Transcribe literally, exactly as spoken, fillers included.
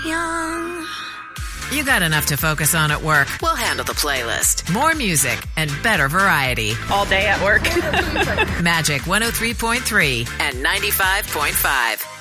young. You got enough to focus on at work. We'll handle the playlist. More music and better variety. All day at work. Magic one oh three point three and ninety-five point five.